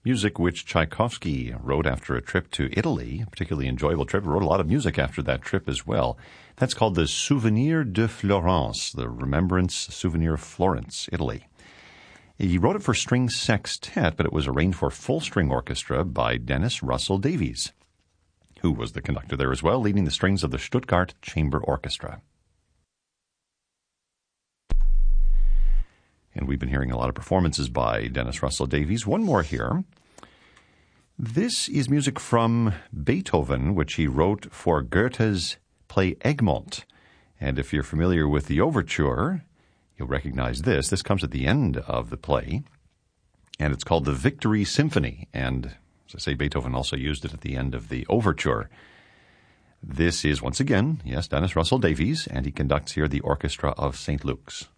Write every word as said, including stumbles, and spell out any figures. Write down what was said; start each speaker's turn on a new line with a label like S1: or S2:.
S1: music which Tchaikovsky wrote after a trip to Italy, a particularly enjoyable trip. He wrote a lot of music after that trip as well. That's called the Souvenir de Florence, the Remembrance Souvenir of Florence, Italy. He wrote it for string sextet, but it was arranged for full string orchestra by Dennis Russell Davies, who was the conductor there as well, leading the strings of the Stuttgart Chamber Orchestra. And we've been hearing a lot of performances by Dennis Russell Davies. One more here. This is music from Beethoven, which he wrote for Goethe's play Egmont. And if you're familiar with the overture, you'll recognize this. This comes at the end of the play, and it's called the Victory Symphony. And as I say, Beethoven also used it at the end of the overture. This is, once again, yes, Dennis Russell Davies, and he conducts here the Orchestra of Saint Luke's.